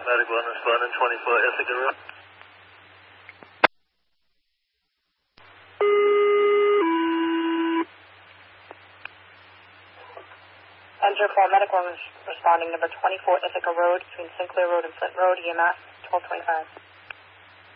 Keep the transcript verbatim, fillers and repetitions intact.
Medic one responding, twenty-four Ithaca Road. Enter for Medic one responding, number twenty-four Ithaca Road, between Sinclair Road and Flint Road, E M S, twelve twenty-five.